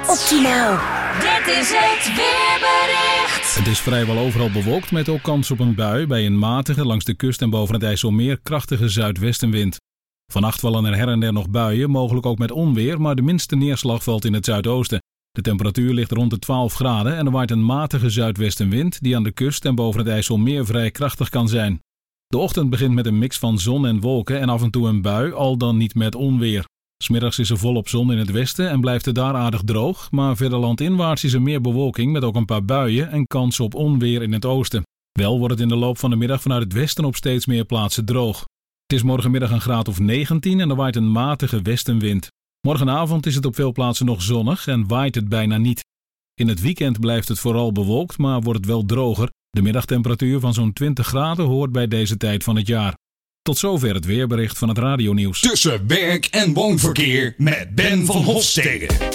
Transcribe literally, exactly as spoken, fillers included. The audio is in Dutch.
Optimaal. Dit is het weerbericht. Het is vrijwel overal bewolkt met ook kans op een bui bij een matige, langs de kust en boven het IJsselmeer krachtige zuidwestenwind. Vannacht vallen er her en der nog buien, mogelijk ook met onweer, maar de minste neerslag valt in het zuidoosten. De temperatuur ligt rond de twaalf graden en er waait een matige zuidwestenwind die aan de kust en boven het IJsselmeer vrij krachtig kan zijn. De ochtend begint met een mix van zon en wolken en af en toe een bui, al dan niet met onweer. 'S Middags is er volop zon in het westen en blijft het daar aardig droog, maar verder landinwaarts is er meer bewolking met ook een paar buien en kans op onweer in het oosten. Wel wordt het in de loop van de middag vanuit het westen op steeds meer plaatsen droog. Het is morgenmiddag een graad of negentien en er waait een matige westenwind. Morgenavond is het op veel plaatsen nog zonnig en waait het bijna niet. In het weekend blijft het vooral bewolkt, maar wordt het wel droger. De middagtemperatuur van zo'n twintig graden hoort bij deze tijd van het jaar. Tot zover het weerbericht van het radionieuws. Tussen werk en woonverkeer met Ben van Hofstede.